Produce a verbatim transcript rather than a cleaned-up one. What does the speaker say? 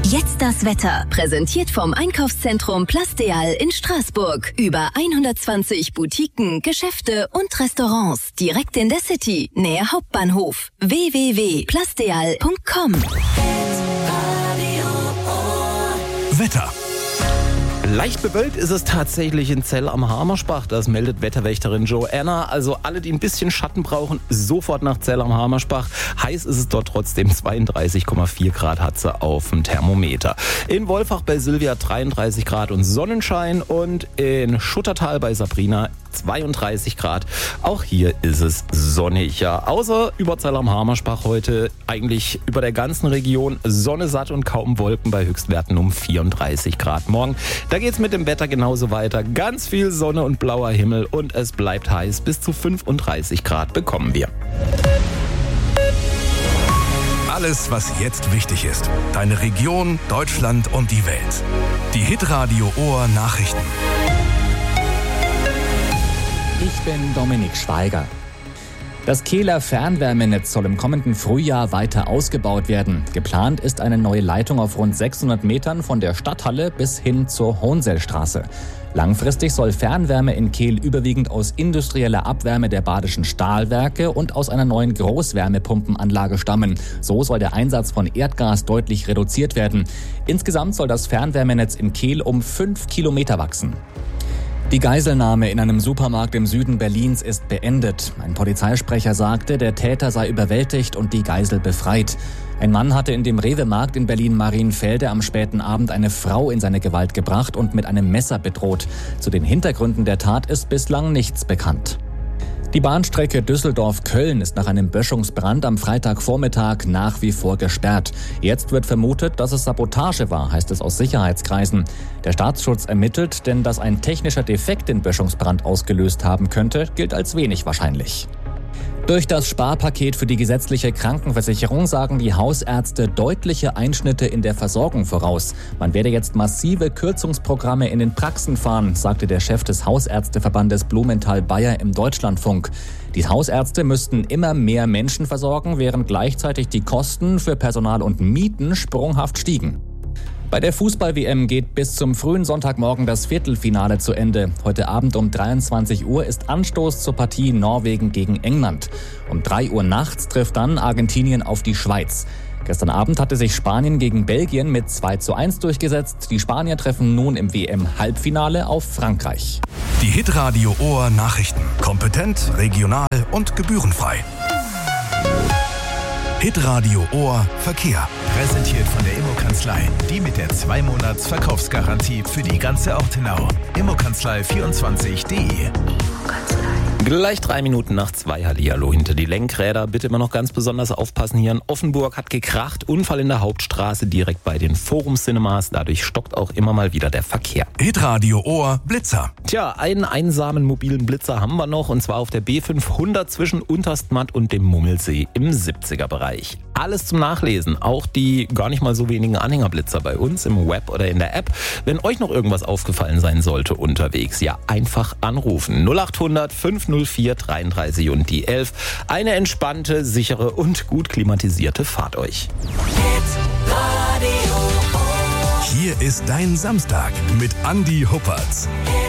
Jetzt das Wetter. Präsentiert vom Einkaufszentrum Plasteal in Straßburg. Über hundertzwanzig Boutiquen, Geschäfte und Restaurants. Direkt in der City, näher Hauptbahnhof. w w w punkt plasteal punkt com. Wetter. Leicht bewölkt ist es tatsächlich in Zell am Hamersbach. Das meldet Wetterwächterin Joanna. Also alle, die ein bisschen Schatten brauchen, sofort nach Zell am Hamersbach. Heiß ist es dort trotzdem. zweiunddreißig Komma vier Grad hat sie auf dem Thermometer. In Wolfach bei Silvia dreiunddreißig Grad und Sonnenschein. Und in Schuttertal bei Sabrina zweiunddreißig Grad. Auch hier ist es sonnig. Ja, außer über Zell am Hamersbach heute eigentlich über der ganzen Region Sonne satt und kaum Wolken bei Höchstwerten um vierunddreißig Grad. Morgen, da geht's mit dem Wetter genauso weiter. Ganz viel Sonne und blauer Himmel und es bleibt heiß. Bis zu fünfunddreißig Grad bekommen wir. Alles, was jetzt wichtig ist. Deine Region, Deutschland und die Welt. Die Hitradio Ohr Nachrichten. Ich bin Dominik Schweiger. Das Kehler Fernwärmenetz soll im kommenden Frühjahr weiter ausgebaut werden. Geplant ist eine neue Leitung auf rund sechshundert Metern von der Stadthalle bis hin zur Hohensellstraße. Langfristig soll Fernwärme in Kehl überwiegend aus industrieller Abwärme der Badischen Stahlwerke und aus einer neuen Großwärmepumpenanlage stammen. So soll der Einsatz von Erdgas deutlich reduziert werden. Insgesamt soll das Fernwärmenetz in Kehl um fünf Kilometer wachsen. Die Geiselnahme in einem Supermarkt im Süden Berlins ist beendet. Ein Polizeisprecher sagte, der Täter sei überwältigt und die Geisel befreit. Ein Mann hatte in dem Rewe-Markt in Berlin-Marienfelde am späten Abend eine Frau in seine Gewalt gebracht und mit einem Messer bedroht. Zu den Hintergründen der Tat ist bislang nichts bekannt. Die Bahnstrecke Düsseldorf-Köln ist nach einem Böschungsbrand am Freitagvormittag nach wie vor gesperrt. Jetzt wird vermutet, dass es Sabotage war, heißt es aus Sicherheitskreisen. Der Staatsschutz ermittelt, denn dass ein technischer Defekt den Böschungsbrand ausgelöst haben könnte, gilt als wenig wahrscheinlich. Durch das Sparpaket für die gesetzliche Krankenversicherung sagen die Hausärzte deutliche Einschnitte in der Versorgung voraus. Man werde jetzt massive Kürzungsprogramme in den Praxen fahren, sagte der Chef des Hausärzteverbandes Blumenthal-Bayer im Deutschlandfunk. Die Hausärzte müssten immer mehr Menschen versorgen, während gleichzeitig die Kosten für Personal und Mieten sprunghaft stiegen. Bei der Fußball-W M geht bis zum frühen Sonntagmorgen das Viertelfinale zu Ende. Heute Abend um dreiundzwanzig Uhr ist Anstoß zur Partie Norwegen gegen England. Um drei Uhr nachts trifft dann Argentinien auf die Schweiz. Gestern Abend hatte sich Spanien gegen Belgien mit zwei zu eins durchgesetzt. Die Spanier treffen nun im W M-Halbfinale auf Frankreich. Die Hitradio Ohr Nachrichten. Kompetent, regional und gebührenfrei. Hitradio Ohr Verkehr. Präsentiert von der Immokanzlei. Die mit der zwei Monats Verkaufsgarantie für die ganze Ortenau. immokanzlei vierundzwanzig punkt de. Gleich drei Minuten nach zwei. Hallihallo hinter die Lenkräder. Bitte immer noch ganz besonders aufpassen. Hier in Offenburg hat gekracht. Unfall in der Hauptstraße direkt bei den Forum Cinemas. Dadurch stockt auch immer mal wieder der Verkehr. Hitradio Ohr Blitzer. Tja, einen einsamen mobilen Blitzer haben wir noch. Und zwar auf der B fünfhundert zwischen Unterstmatt und dem Mummelsee im siebziger Bereich. Alles zum Nachlesen. Auch die gar nicht mal so wenigen Anhängerblitzer bei uns im Web oder in der App. Wenn euch noch irgendwas aufgefallen sein sollte unterwegs, ja, einfach anrufen. null achthundert fünf null vier dreiunddreißig und die elf. Eine entspannte, sichere und gut klimatisierte Fahrt euch. Hier ist dein Samstag mit Andi Huppertz.